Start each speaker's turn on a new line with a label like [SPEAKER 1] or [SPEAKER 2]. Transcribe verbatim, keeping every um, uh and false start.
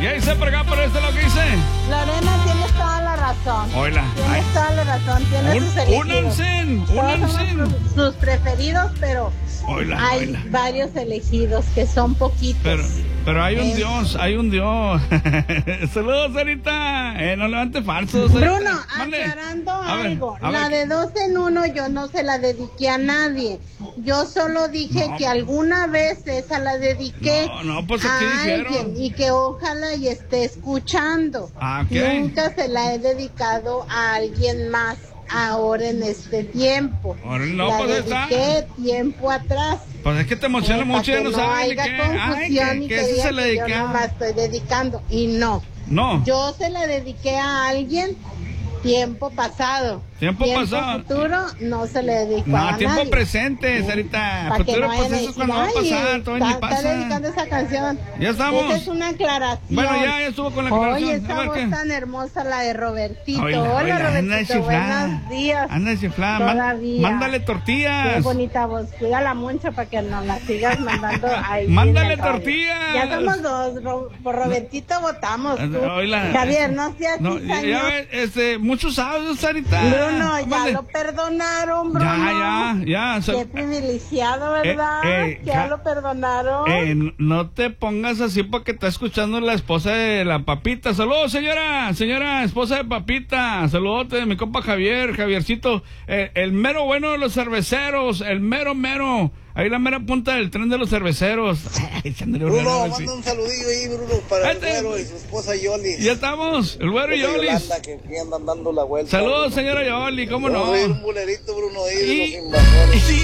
[SPEAKER 1] ¿Qué dice por acá, por este lo que dice?
[SPEAKER 2] Lorena, tienes toda la razón.
[SPEAKER 1] Oila.
[SPEAKER 2] Tienes
[SPEAKER 1] Ay.
[SPEAKER 2] toda la razón. Tienes
[SPEAKER 1] Un-
[SPEAKER 2] sus elegidos.
[SPEAKER 1] únanse,
[SPEAKER 2] Todos
[SPEAKER 1] únanse.
[SPEAKER 2] somos sus- sus preferidos, pero
[SPEAKER 1] Oila,
[SPEAKER 2] hay
[SPEAKER 1] oila.
[SPEAKER 2] varios elegidos que son poquitos.
[SPEAKER 1] Pero, pero hay un
[SPEAKER 2] Eh.
[SPEAKER 1] Dios, hay un Dios. Saludos, Sarita. Eh, no levante falsos.
[SPEAKER 2] Bruno,
[SPEAKER 1] Mande.
[SPEAKER 2] aclarando
[SPEAKER 1] A ver,
[SPEAKER 2] algo,
[SPEAKER 1] a ver,
[SPEAKER 2] la
[SPEAKER 1] ¿qué?
[SPEAKER 2] de dos en uno yo no se la dediqué a nadie. Yo solo dije
[SPEAKER 1] No.
[SPEAKER 2] que alguna vez esa la dediqué
[SPEAKER 1] No, no, pues
[SPEAKER 2] a
[SPEAKER 1] aquí dijeron.
[SPEAKER 2] alguien y que ojalá y esté escuchando.
[SPEAKER 1] Ah, ok.
[SPEAKER 2] Nunca se la he dedicado a alguien más ahora en este tiempo.
[SPEAKER 1] Ahora no,
[SPEAKER 2] la
[SPEAKER 1] pues ahí está.
[SPEAKER 2] dediqué tiempo atrás.
[SPEAKER 1] Pues es que te emociona
[SPEAKER 2] Eh,
[SPEAKER 1] mucho,
[SPEAKER 2] para
[SPEAKER 1] ya no
[SPEAKER 2] que
[SPEAKER 1] sabes ni
[SPEAKER 2] haya
[SPEAKER 1] qué. Ay,
[SPEAKER 2] confusión
[SPEAKER 1] que,
[SPEAKER 2] y
[SPEAKER 1] que
[SPEAKER 2] que
[SPEAKER 1] ese
[SPEAKER 2] diga
[SPEAKER 1] se le
[SPEAKER 2] que yo
[SPEAKER 1] dedica.
[SPEAKER 2] no la estoy dedicando. Y no.
[SPEAKER 1] No.
[SPEAKER 2] Yo se la dediqué a alguien tiempo pasado.
[SPEAKER 1] Tiempo pasado.
[SPEAKER 2] futuro no se le dedicó
[SPEAKER 1] No,
[SPEAKER 2] a
[SPEAKER 1] tiempo
[SPEAKER 2] nadie.
[SPEAKER 1] presente, Sarita.
[SPEAKER 2] Para que
[SPEAKER 1] Futuro,
[SPEAKER 2] no
[SPEAKER 1] pues
[SPEAKER 2] vayan a
[SPEAKER 1] eso es
[SPEAKER 2] decir,
[SPEAKER 1] cuando va a
[SPEAKER 2] "Ay,
[SPEAKER 1] pasar, todavía ni
[SPEAKER 2] está, está dedicando
[SPEAKER 1] pasa.
[SPEAKER 2] esa canción".
[SPEAKER 1] Ya estamos.
[SPEAKER 2] Esa es una aclaración.
[SPEAKER 1] Bueno, ya, ya estuvo con la
[SPEAKER 2] Oye,
[SPEAKER 1] aclaración.
[SPEAKER 2] esa
[SPEAKER 1] A ver
[SPEAKER 2] voz
[SPEAKER 1] qué.
[SPEAKER 2] tan hermosa, la de Robertito.
[SPEAKER 1] Oila,
[SPEAKER 2] Hola,
[SPEAKER 1] oila, anda
[SPEAKER 2] Robertito,
[SPEAKER 1] chiflada.
[SPEAKER 2] buenos días.
[SPEAKER 1] Anda chiflada. Man-
[SPEAKER 2] Todavía.
[SPEAKER 1] Mándale
[SPEAKER 2] Qué
[SPEAKER 1] tortillas.
[SPEAKER 2] bonita voz. Cuídala mucho para que nos la sigas mandando ahí.
[SPEAKER 1] Mándale
[SPEAKER 2] en el radio.
[SPEAKER 1] tortillas.
[SPEAKER 2] Ya somos dos. Ro- por Robertito votamos. Tú.
[SPEAKER 1] Oila.
[SPEAKER 2] Javier, no seas
[SPEAKER 1] No, ya,
[SPEAKER 2] cizañoso.
[SPEAKER 1] ya ves, este, muchos audios, Sarita.
[SPEAKER 2] Bruno, ya
[SPEAKER 1] Mande.
[SPEAKER 2] lo perdonaron, Bruno.
[SPEAKER 1] Ya, ya, ya. So-
[SPEAKER 2] Qué privilegiado, ¿verdad?
[SPEAKER 1] Eh, eh,
[SPEAKER 2] ya
[SPEAKER 1] ja-
[SPEAKER 2] lo perdonaron.
[SPEAKER 1] Eh, no te pongas así porque está escuchando la esposa de la papita. Saludos, señora, señora esposa de papita. Saludos de mi compa Javier, Javiercito, eh, el mero bueno de los cerveceros, el mero mero. Ahí la mera punta del tren de los cerveceros. Echándole una
[SPEAKER 3] Bruno,
[SPEAKER 1] lana,
[SPEAKER 3] manda
[SPEAKER 1] sí.
[SPEAKER 3] un saludillo ahí, Bruno, para el
[SPEAKER 1] Vete.
[SPEAKER 3] güero y su esposa Yoli.
[SPEAKER 1] Ya estamos, el güero y
[SPEAKER 3] Esposa
[SPEAKER 1] Yolis.
[SPEAKER 3] Yolanda, que aquí andan dando la vuelta.
[SPEAKER 1] Saludos,
[SPEAKER 3] Bruno.
[SPEAKER 1] señora Yoli, cómo
[SPEAKER 3] Yo
[SPEAKER 1] no.
[SPEAKER 3] voy a ir un bulerito, Bruno, ahí de
[SPEAKER 1] Y-
[SPEAKER 3] los invasores.
[SPEAKER 1] y-